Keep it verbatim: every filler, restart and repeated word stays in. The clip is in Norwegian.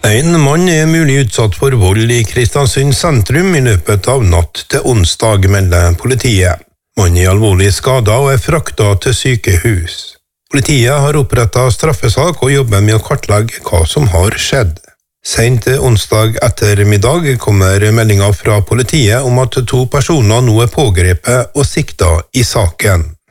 En mann er mulig utsatt for vold i Kristiansund sentrum i løpet av natt til onsdag, melder politiet. Mannen er alvorlig skadet og er fraktet til sykehus. Politiet har opprettet straffesak og jobber med å kartlegge hva som har skjedd. Sent onsdag ettermiddag kommer meldinga fra politiet om at to personer nå er pågrepet og siktet i saken.